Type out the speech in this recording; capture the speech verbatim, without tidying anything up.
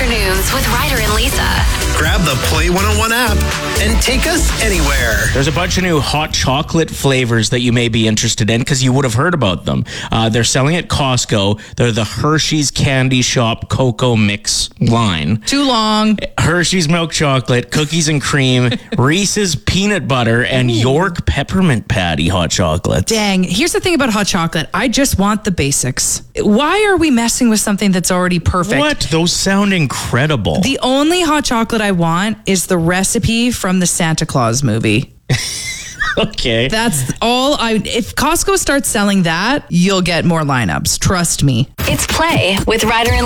Afternoons with Ryder and Lisa. Grab the Play one oh one app and take us anywhere. There's a bunch of new hot chocolate flavors that you may be interested in because you would have heard about them. Uh, they're selling at Costco. They're the Hershey's Candy Shop Cocoa Mix line. Too long. Hershey's Milk Chocolate, Cookies and Cream, Reese's Peanut Butter, and York Peppermint Patty hot chocolate. Dang. Here's the thing about hot chocolate. I just want the basics. Why are we messing with something that's already perfect? What? Those sound incredible. The only hot chocolate I want is the recipe from the Santa Claus movie. Okay. That's all I... If Costco starts selling that, you'll get more lineups. Trust me. It's Play with Ryder and